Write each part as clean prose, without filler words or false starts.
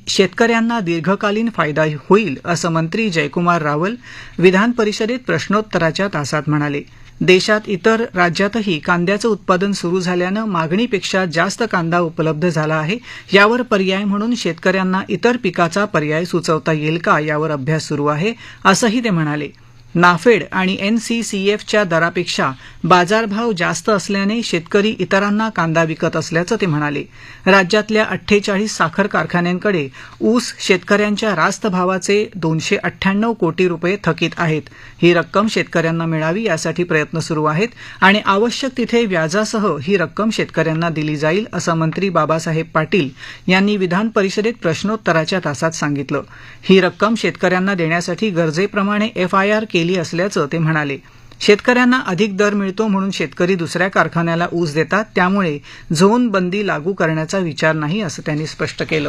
शेतकऱ्यांना दीर्घकालीन फायदा होईल असं मंत्री जयकुमार रावल विधान परिषदेत प्रश्नोत्तराच्या तासात म्हणाले. देशात इतर राज्यातही कांद्याचं उत्पादन सुरू झाल्यानं मागणीपेक्षा जास्त कांदा उपलब्ध झाला आहे. यावर पर्याय म्हणून शेतकऱ्यांना इतर पिकाचा पर्याय सुचवता येईल का यावर अभ्यास सुरू आहे असंही ते म्हणाले. नाफेड आणि एनसीसीएफच्या दरापेक्षा बाजारभाव जास्त असल्याने शेतकरी इतरांना कांदा विकत असल्याचं ते म्हणाले. राज्यातल्या 48 साखर कारखान्यांकडे ऊस शेतकऱ्यांच्या रास्त भावाचे 298 कोटी रुपये थकीत आहेत. ही रक्कम शेतकऱ्यांना मिळावी यासाठी प्रयत्न सुरू आहेत आणि आवश्यक तिथे व्याजासह ही रक्कम शेतकऱ्यांना दिली जाईल असं मंत्री बाबासाहेब पाटील यांनी विधान परिषदेत प्रश्नोत्तराच्या तासात सांगितलं. ही रक्कम शेतकऱ्यांना देण्यासाठी गरजेप्रमाणे एफआयआर केली असल्याचं ते म्हणाले. शेतकऱ्यांना अधिक दर मिळतो म्हणून शेतकरी दुसऱ्या कारखान्याला ऊस देतात, त्यामुळे झोन बंदी लागू करण्याचा विचार नाही असं त्यांनी स्पष्ट केलं.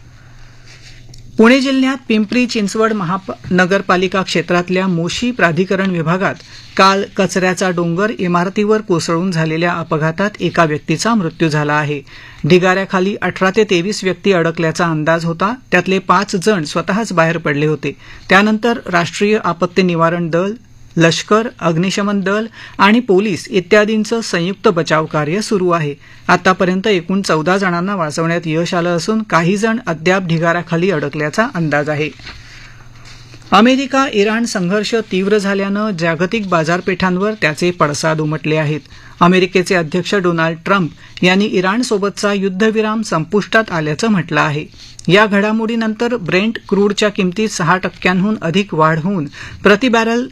पुणे जिल्ह्यात पिंपरी चिंचवड महानगरपालिका क्षेत्रातल्या मोशी प्राधिकरण विभागात काल कचऱ्याचा डोंगर इमारतीवर कोसळून झालेल्या अपघातात एका व्यक्तीचा मृत्यू झाला आहे. ढिगाऱ्याखाली 18 ते 23 व्यक्ती अडकल्याचा अंदाज होता. त्यातले 5 जण स्वतःच बाहेर पडले होते. त्यानंतर राष्ट्रीय आपत्ती निवारण दल, लष्कर, अग्निशमन दल आणि पोलीस इत्यादींचं संयुक्त बचाव कार्य सुरू आहे. आतापर्यंत एकूण 14 जणांना वाचवण्यात यश आलं असून काही जण अद्याप ढिगाऱ्याखाली अडकल्याचा अंदाज आहे. अमेरिका इराण संघर्ष तीव्र झाल्यानं जागतिक बाजारपेठांवर त्याचे पडसाद उमटले आहेत. अमेरिकेचे अध्यक्ष डोनाल्ड ट्रम्प यांनी इराणसोबतचा युद्धविराम संपुष्टात आल्याचं म्हटलं आहे. या घडामोडीनंतर ब्रेंट क्रूडच्या किमतीत 6% अधिक वाढ होऊन प्रतिबॅरल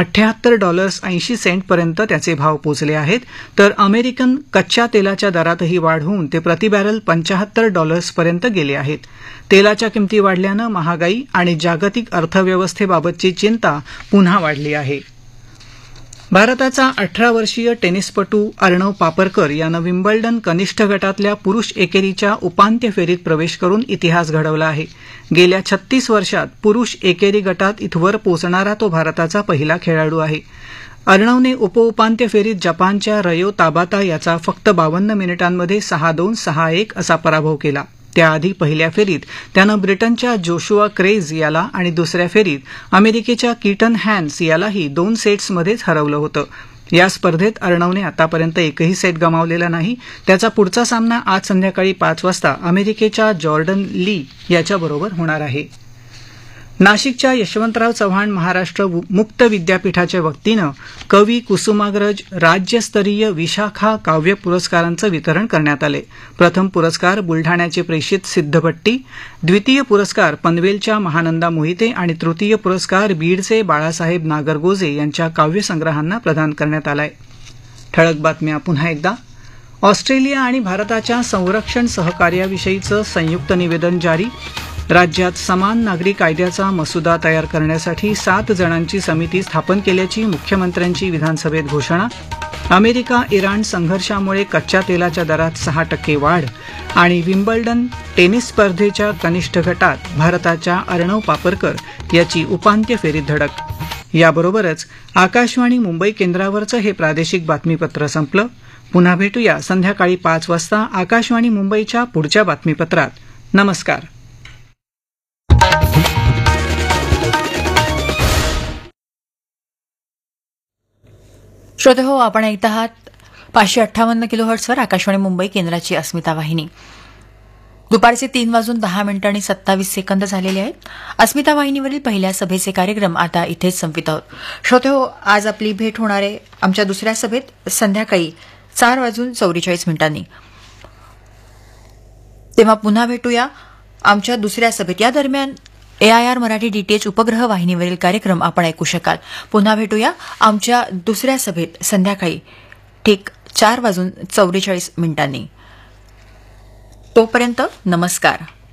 $78.80 पर्यंत त्याचे भाव पोचले आहेत. तर अमेरिकन कच्च्या तेलाच्या दरातही वाढ होऊन ते प्रतिबॅरल $75 पर्यंत गेले आहेत. तेलाच्या किमती वाढल्यानं महागाई आणि जागतिक अर्थव्यवस्थेबाबतची चिंता पुन्हा वाढली आहे. भारताचा 18 वर्षीय टेनिसपटू अर्णव पापरकर यानं विम्बल्डन कनिष्ठ गटातल्या पुरुष एकेरीच्या उपांत्य फेरीत प्रवेश करून इतिहास घडवला आहे. गेल्या 36 वर्षात पुरुष एकेरी गटात इथवर पोचणारा तो भारताचा पहिला खेळाडू आहे. अर्णवने उपउपांत्य फेरीत जपानच्या रयो ताबाता याचा फक्त 52 मिनिटांमध्ये 6-2, 6-1 असा पराभव केला. त्याआधी पहिल्या फेरीत त्यानं ब्रिटनच्या जोशुआ क्रेझ याला आणि दुसऱ्या फेरीत अमेरिकेच्या कीटन हॅन्स यालाही 2 सेट्समध्येच हरवलं होतं. या स्पर्धेत अर्णवने आतापर्यंत एकही सेट गमावलेला नाही. त्याचा पुढचा सामना आज संध्याकाळी 5 वाजता अमेरिकेच्या जॉर्डन ली याच्याबरोबर होणार आहे. नाशिकच्या यशवंतराव चव्हाण महाराष्ट्र मुक्त विद्यापीठाच्या वतीनं कवी कुसुमाग्रज राज्यस्तरीय विशाखा काव्य पुरस्कारांचं वितरण करण्यात आले. प्रथम पुरस्कार बुलढाण्याचे प्रेषित सिद्धभट्टी, द्वितीय पुरस्कार पनवेलच्या महानंदा मोहिते आणि तृतीय पुरस्कार बीडचे बाळासाहेब नागरगोजे यांच्या काव्यसंग्रहांना प्रदान करण्यात आलाय. ठळक बातम्या पुन्हा एकदा. ऑस्ट्रेलिया आणि भारताच्या संरक्षण सहकार्याविषयीचं संयुक्त निवेदन जारी. राज्यात समान नागरी कायद्याचा मसुदा तयार करण्यासाठी 7 जणांची समिती स्थापन केल्याची मुख्यमंत्र्यांची विधानसभेत घोषणा. अमेरिका इराण संघर्षामुळे कच्च्या तेलाच्या दरात 6% वाढ आणि विम्बल्डन टेनिस स्पर्धेच्या कनिष्ठ गटात भारताच्या अर्णव पापरकर याची उपांत्य फेरीत धडक. याबरोबरच आकाशवाणी मुंबई केंद्रावरचं हे प्रादेशिक बातमीपत्र संपलं. पुन्हा भेटूया संध्याकाळी 5 वाजता आकाशवाणी मुंबईच्या पुढच्या बातमीपत्रात. नमस्कार. श्रोतेहो, आपण ऐकत आहात 558 किलोहर्ट्झवर आकाशवाणी मुंबई केंद्राची अस्मिता वाहिनी. दुपारचे 3:10:27 झालेले आहेत. अस्मिता वाहिनीवरील पहिल्या सभेचे कार्यक्रम आता इथेच संपित आहोत. श्रोतेहो, आज आपली भेट होणार आहे आमच्या दुसऱ्या सभेत संध्याकाळी 4:44. तेव्हा पुन्हा भेटूया आमच्या दुसऱ्या सभेत. या दरम्यान AIR मराठी DTH उपग्रह वाहिनीवरील कार्यक्रम आपण ऐकू शकाल. पुन्हा भेटूया आमच्या दुसऱ्या सभेत संध्याकाळी ठीक 4:44. तोपर्यंत नमस्कार.